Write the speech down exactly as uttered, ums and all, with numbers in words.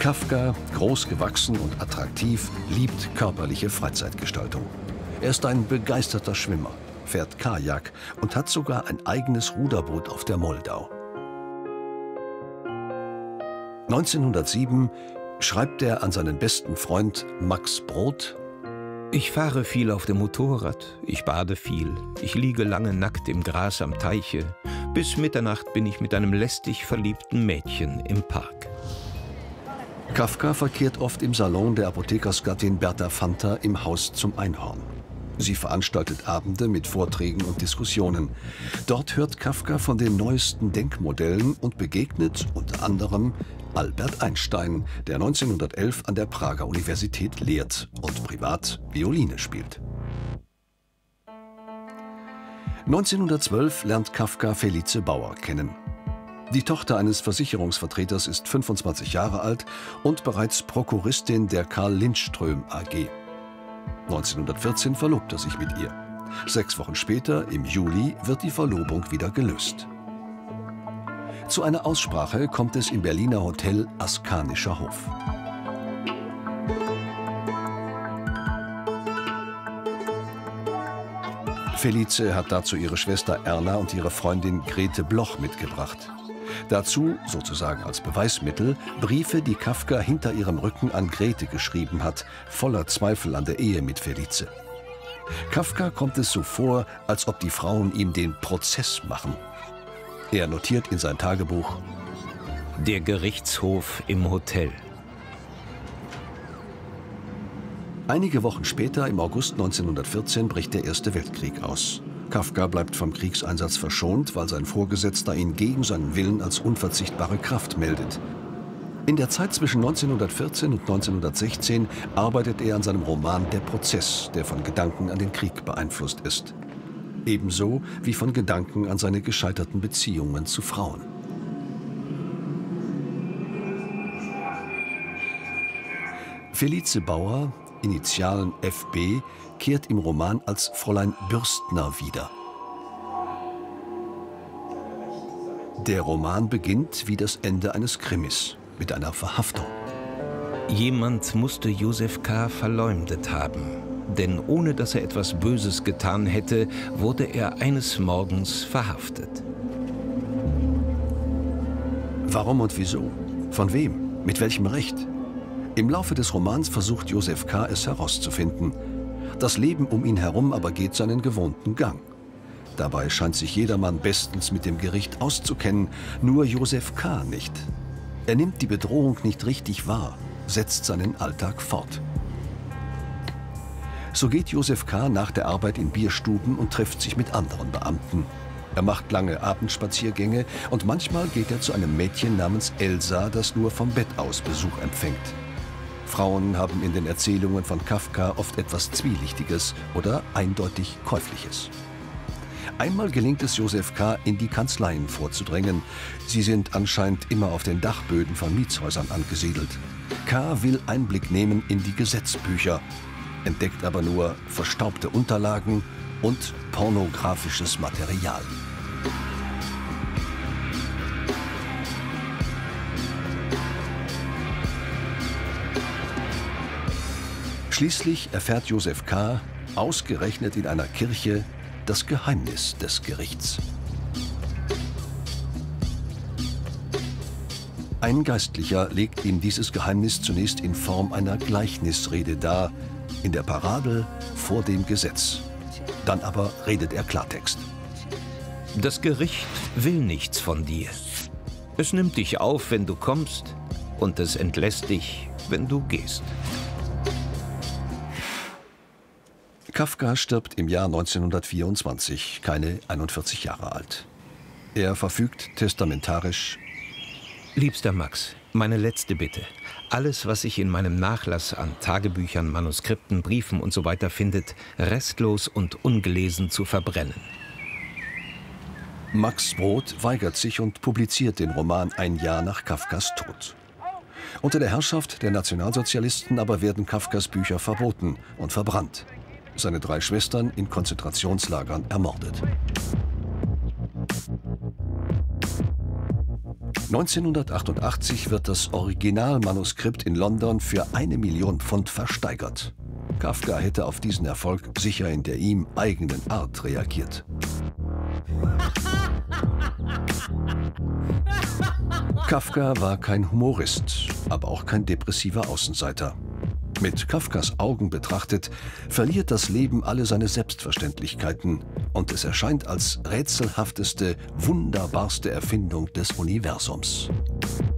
Kafka, groß gewachsen und attraktiv, liebt körperliche Freizeitgestaltung. Er ist ein begeisterter Schwimmer, fährt Kajak und hat sogar ein eigenes Ruderboot auf der Moldau. neunzehnhundertsieben schreibt er an seinen besten Freund Max Brod: Ich fahre viel auf dem Motorrad, ich bade viel, ich liege lange nackt im Gras am Teiche. Bis Mitternacht bin ich mit einem lästig verliebten Mädchen im Park. Kafka verkehrt oft im Salon der Apothekersgattin Berta Fanta im Haus zum Einhorn. Sie veranstaltet Abende mit Vorträgen und Diskussionen. Dort hört Kafka von den neuesten Denkmodellen und begegnet unter anderem Albert Einstein, der neunzehnhundertelf an der Prager Universität lehrt und privat Violine spielt. neunzehnhundertzwölf lernt Kafka Felice Bauer kennen. Die Tochter eines Versicherungsvertreters ist fünfundzwanzig Jahre alt und bereits Prokuristin der Karl Lindström A G. neunzehnhundertvierzehn verlobt er sich mit ihr. Sechs Wochen später, im Juli, wird die Verlobung wieder gelöst. Zu einer Aussprache kommt es im Berliner Hotel Askanischer Hof. Felice hat dazu ihre Schwester Erna und ihre Freundin Grete Bloch mitgebracht. Dazu, sozusagen als Beweismittel, Briefe, die Kafka hinter ihrem Rücken an Grete geschrieben hat, voller Zweifel an der Ehe mit Felice. Kafka kommt es so vor, als ob die Frauen ihm den Prozess machen. Er notiert in sein Tagebuch: Der Gerichtshof im Hotel. Einige Wochen später, im August neunzehnhundertvierzehn, bricht der Erste Weltkrieg aus. Kafka bleibt vom Kriegseinsatz verschont, weil sein Vorgesetzter ihn gegen seinen Willen als unverzichtbare Kraft meldet. In der Zeit zwischen neunzehnhundertvierzehn und neunzehnhundertsechzehn arbeitet er an seinem Roman Der Prozess, der von Gedanken an den Krieg beeinflusst ist. Ebenso wie von Gedanken an seine gescheiterten Beziehungen zu Frauen. Felice Bauer, Initialen F B, kehrt im Roman als Fräulein Bürstner wieder. Der Roman beginnt wie das Ende eines Krimis, mit einer Verhaftung. Jemand musste Josef K. verleumdet haben. Denn ohne dass er etwas Böses getan hätte, wurde er eines Morgens verhaftet. Warum und wieso? Von wem? Mit welchem Recht? Im Laufe des Romans versucht Josef K. es herauszufinden. Das Leben um ihn herum aber geht seinen gewohnten Gang. Dabei scheint sich jedermann bestens mit dem Gericht auszukennen, nur Josef K. nicht. Er nimmt die Bedrohung nicht richtig wahr, setzt seinen Alltag fort. So geht Josef K. nach der Arbeit in Bierstuben und trifft sich mit anderen Beamten. Er macht lange Abendspaziergänge und manchmal geht er zu einem Mädchen namens Elsa, das nur vom Bett aus Besuch empfängt. Frauen haben in den Erzählungen von Kafka oft etwas Zwielichtiges oder eindeutig Käufliches. Einmal gelingt es Josef K., in die Kanzleien vorzudrängen. Sie sind anscheinend immer auf den Dachböden von Mietshäusern angesiedelt. K. will Einblick nehmen in die Gesetzbücher, entdeckt aber nur verstaubte Unterlagen und pornografisches Material. Schließlich erfährt Josef K., ausgerechnet in einer Kirche, das Geheimnis des Gerichts. Ein Geistlicher legt ihm dieses Geheimnis zunächst in Form einer Gleichnisrede dar, in der Parabel vor dem Gesetz. Dann aber redet er Klartext. Das Gericht will nichts von dir. Es nimmt dich auf, wenn du kommst, und es entlässt dich, wenn du gehst. Kafka stirbt im Jahr neunzehnhundertvierundzwanzig, keine einundvierzig Jahre alt. Er verfügt testamentarisch: Liebster Max, meine letzte Bitte. Alles, was sich in meinem Nachlass an Tagebüchern, Manuskripten, Briefen und so weiter findet, restlos und ungelesen zu verbrennen. Max Brod weigert sich und publiziert den Roman ein Jahr nach Kafkas Tod. Unter der Herrschaft der Nationalsozialisten aber werden Kafkas Bücher verboten und verbrannt. Seine drei Schwestern in Konzentrationslagern ermordet. neunzehnhundertachtundachtzig wird das Originalmanuskript in London für eine Million Pfund versteigert. Kafka hätte auf diesen Erfolg sicher in der ihm eigenen Art reagiert. Kafka war kein Humorist, aber auch kein depressiver Außenseiter. Mit Kafkas Augen betrachtet, verliert das Leben alle seine Selbstverständlichkeiten und es erscheint als rätselhafteste, wunderbarste Erfindung des Universums.